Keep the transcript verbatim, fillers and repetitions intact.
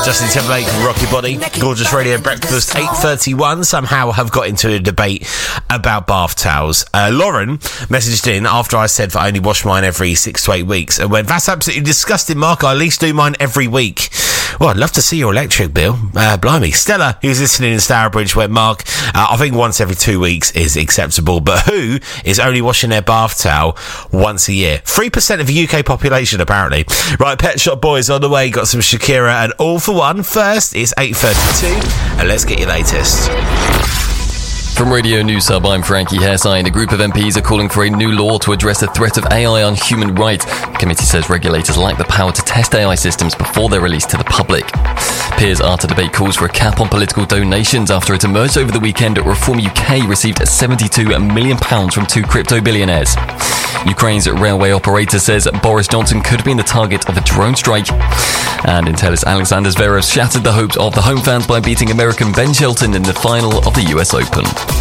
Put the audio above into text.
Justin Timberlake, Rocky Body, Gorgeous Radio Breakfast, eight thirty-one. Somehow have got into a debate about bath towels. Uh, Lauren messaged in after I said that I only wash mine every six to eight weeks and went, that's absolutely disgusting, Mark. I at least do mine every week. Well, I'd love to see your electric bill. Uh, blimey. Stella, who's listening in Stourbridge, went, Mark, uh, I think once every two weeks is acceptable, but who is only washing their bath towel once a year? three percent of the U K population, apparently. Right, Pet Shop Boys on the way. Got some Shakira and All For One. First, it's eight thirty-two, and let's get your latest. From Radio News Hub, I'm Frankie Hairsine. A group of M Ps are calling for a new law to address the threat of A I on human rights. The committee says regulators lack the power to test A I systems before they're released to the public. Peers are to debate calls for a cap on political donations after it emerged over the weekend that Reform U K received seventy-two million pounds from two crypto billionaires. Ukraine's railway operator says Boris Johnson could be in the target of a drone strike. And in tennis, Alexander Zverev shattered the hopes of the home fans by beating American Ben Shelton in the final of the U S Open.